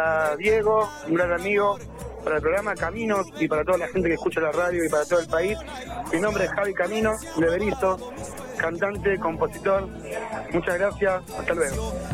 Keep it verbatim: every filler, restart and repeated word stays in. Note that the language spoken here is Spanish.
A Diego, un gran amigo, para el programa Caminos y para toda la gente que escucha la radio y para todo el país. Mi nombre es Javi Camino, de Berizo, cantante, compositor. Muchas gracias, hasta luego.